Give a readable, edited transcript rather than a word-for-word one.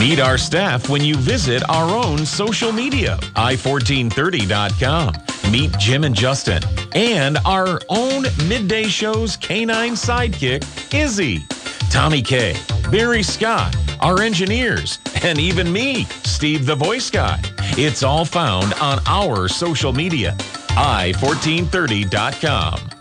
Meet our staff when you visit our own social media, i1430.com. Meet Jim and Justin and our own midday show's canine sidekick, Izzy, Tommy K, Barry Scott, our engineers, and even me, Steve the Voice Guy. It's all found on our social media, i1430.com.